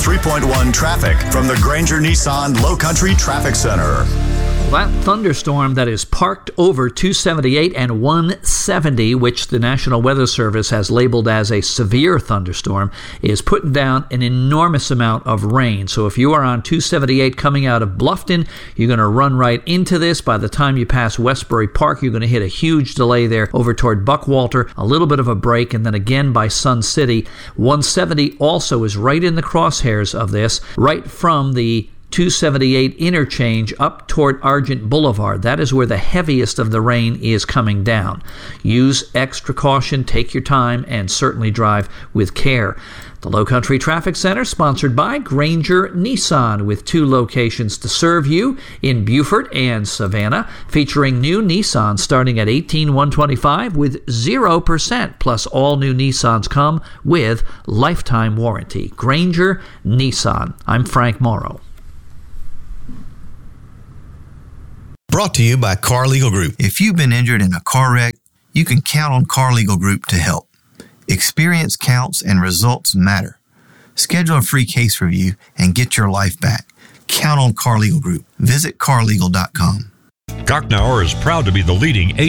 93.1 traffic from the Granger Nissan Low Country Traffic Center. That thunderstorm that is parked over 278 and 170, which the National Weather Service has labeled as a severe thunderstorm, is putting down an enormous amount of rain. So if you are on 278 coming out of Bluffton, you're going to run right into this. By the time you pass Westbury Park, you're going to hit a huge delay there over toward Buckwalter, a little bit of a break, and then again by Sun City. 170 also is right in the crosshairs of this, right from the 278 interchange up toward Argent Boulevard. That is where the heaviest of the rain is coming down. Use extra caution, take your time, and certainly drive with care. The Low Country Traffic Center, sponsored by Granger Nissan, with 2 locations to serve you in Beaufort and Savannah, featuring new Nissans starting at $18,125 with 0%, plus all new Nissans come with lifetime warranty. Granger Nissan. I'm Frank Morrow. Brought to you by Car Legal Group. If you've been injured in a car wreck, you can count on Car Legal Group to help. Experience counts and results matter. Schedule a free case review and get your life back. Count on Car Legal Group. Visit carlegal.com. Gartnauer is proud to be the leading